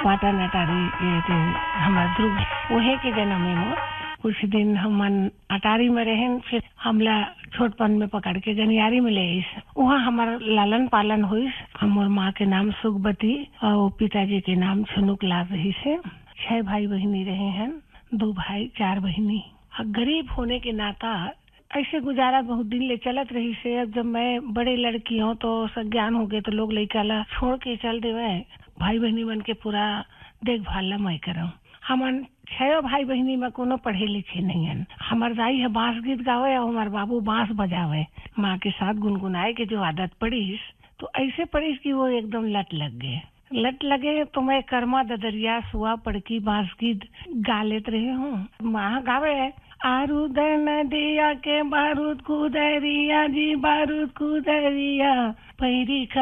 पाटन अटारी ये थे हमार ध्रुव वहे के जन्म में मोर कुछ दिन हमन अटारी में रहें फिर हमला छोटपन में पकड़ के गनियारी में ले आइस वहाँ हमार लालन पालन हुईस। हमार माँ के नाम सुखबती और पिताजी के नाम छनुक लाल रही से 6 भाई बहिनी रहे हैं 2 भाई 4 बहिनी। गरीब होने के नाता ऐसे गुजारा बहुत दिन ले चलत रही से। अब जब मैं बड़े लड़की हूँ तो सज्ञान हो गए तो लोग लड़का ला छोड़ के चल देवे भाई बहनी मन के पूरा देखभाल ला मैं करऊँ। हमन 6 भाई बहनी में कोनो पढ़े लिखे नहीं है। हमार दाई है बांस गीत गावे और हमार बाबू बांस बजावे। माँ के साथ गुनगुनाए के जो आदत पड़ी तो ऐसे पड़ी कि वो एकदम लत लगे तो मैं कर्मा ददरिया सुआ पड़की बांस गीत गा लेते रहे हूँ। माँ गावे आरूद नदिया के बारूद कुदरिया जी बारूद कुदरिया पैरी